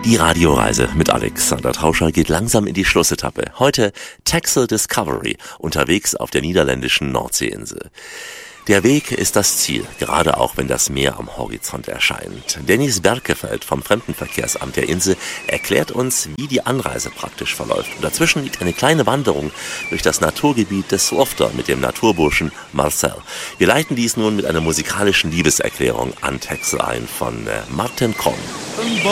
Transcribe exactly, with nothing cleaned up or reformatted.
Die Radioreise mit Alexander Tauscher geht langsam in die Schlussetappe. Heute Texel Discovery, unterwegs auf der niederländischen Nordseeinsel. Der Weg ist das Ziel, gerade auch wenn das Meer am Horizont erscheint. Dennis Berkefeld vom Fremdenverkehrsamt der Insel erklärt uns, wie die Anreise praktisch verläuft. Und dazwischen liegt eine kleine Wanderung durch das Naturgebiet des Slofter mit dem Naturburschen Marcel. Wir leiten dies nun mit einer musikalischen Liebeserklärung an Texel ein von Martin Korn.